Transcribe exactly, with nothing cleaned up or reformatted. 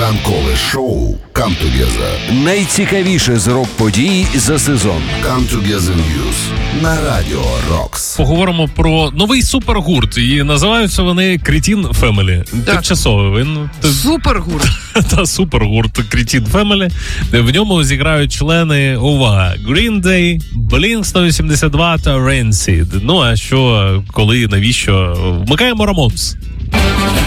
Ранкове шоу Come Together. Найцікавіше з рок-подій за сезон. Come Together News на Радіо Рокс. Поговоримо про новий супергурт. І називаються вони Cretin Family. Тимчасово він Супергурт. та супергурт Cretin Family. В ньому зіграють члени, увага, Green Day, Blink сто вісімдесят два та Rancid. Ну а що, коли, навіщо? Вмикаємо Рамонс.